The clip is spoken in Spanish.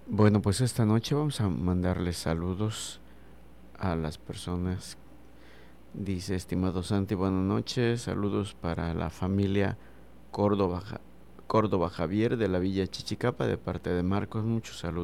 Bueno, pues esta noche vamos a mandarles saludos a las personas. Dice, estimado Santi, buenas noches, saludos para la familia Córdoba, Córdoba Javier de la Villa Chichicapa de parte de Marcos, muchos saludos.